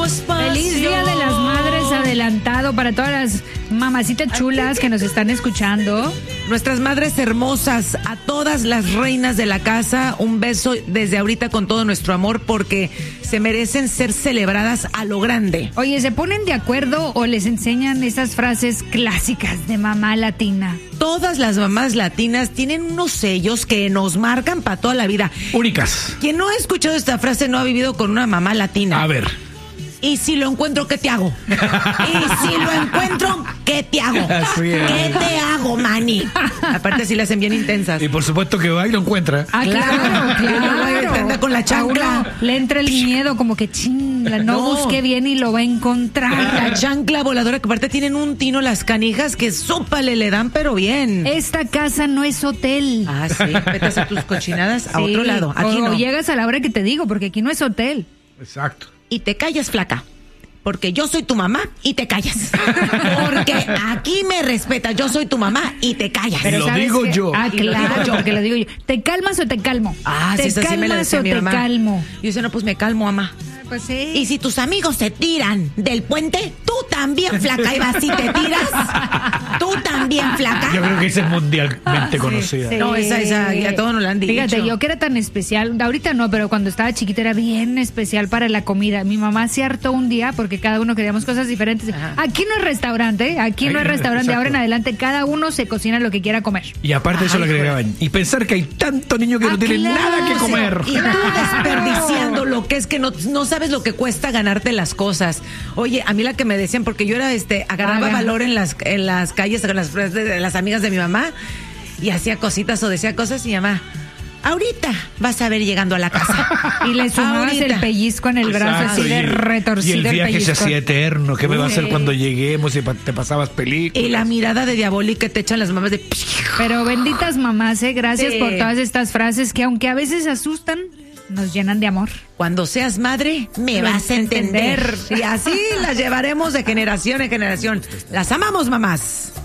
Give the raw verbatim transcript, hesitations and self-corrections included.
tu espacio. Feliz Día de las Madres adelantado para todas las mamacitas chulas que nos están escuchando. Nuestras madres hermosas, a todas las reinas de la casa, un beso desde ahorita con todo nuestro amor porque se merecen ser celebradas a lo grande. Oye, ¿se ponen de acuerdo o les enseñan esas frases clásicas de mamá latina? Todas las mamás latinas tienen unos sellos que nos marcan para toda la vida. Únicas. Quien no ha escuchado esta frase no ha vivido con una mamá latina. A ver. Y si lo encuentro, ¿qué te hago? Y si lo encuentro, ¿qué te hago? Así es. ¿Qué te hago, mani? Aparte, sí las hacen bien intensas. Y por supuesto que va y lo encuentra. Ah, claro, claro. Que anda con la chancla. A uno le entra el miedo, como que chinga, no, No. busque bien y lo va a encontrar. La chancla voladora, que aparte tienen un tino las canijas que súpale le dan, pero bien. Esta casa no es hotel. Ah, sí, vete a hacer tus cochinadas a Sí. otro lado. Aquí o no. llegas a la hora que te digo, porque aquí no es hotel. Exacto. Y te callas, flaca. Porque yo soy tu mamá y te callas. Porque aquí me respetas. Yo soy tu mamá y te callas. Pero lo ¿sabes digo qué? yo. Ah, Y lo digo claro, yo. porque lo digo yo. ¿Te calmas o te calmo? Ah, ¿Te sí, esa sí me la calmas decía o mi te mamá. calmo? Yo decía, no, pues me calmo, mamá. Pues sí. Y si tus amigos se tiran del puente, tú también, flaca. Y vas y te tiras. Tú también, flaca. Yo creo que esa es mundialmente conocida. Sí. No, esa, esa, ya todos nos la han dicho. Fíjate, yo que era tan especial, ahorita no, pero cuando estaba chiquita era bien especial para la comida. Mi mamá se hartó un día porque cada uno queríamos cosas diferentes. Ajá. Aquí no es restaurante, aquí no Ahí es no, restaurante, exacto. ahora en adelante cada uno se cocina lo que quiera comer. Y aparte de eso Ay, le agregaban. Y pensar que hay tanto niño que Ah, no tiene claro, nada que sí. comer. Y tú desperdiciando lo que es que no, no sabes lo que cuesta ganarte las cosas. Oye, a mí la que me decían, porque yo era, este, agarraba Haga. valor en las, en las calles con las, de las amigas de mi mamá y hacía cositas o decía cosas y mi mamá, ahorita vas a ver llegando a la casa. Y le sumabas Ahorita. el pellizco en el brazo Exacto, así de y el- retorcido. Y el viaje se pellizco. hacía eterno. ¿Qué me va a hacer Uy. cuando lleguemos y pa- te pasabas películas? Y la mirada de diabólica que te echan las mamás de... Pero benditas mamás, ¿eh? Gracias Sí. por todas estas frases que aunque a veces asustan, nos llenan de amor. Cuando seas madre, me Lo vas a entender. entender. Y así las llevaremos de generación en generación. Las amamos, mamás.